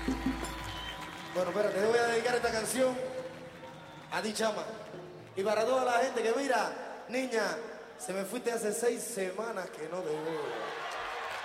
Bueno, espérate, le voy a dedicar esta canción a ti, chama. Y para toda la gente que mira, niña, se me fuiste hace 6 semanas que no te veo.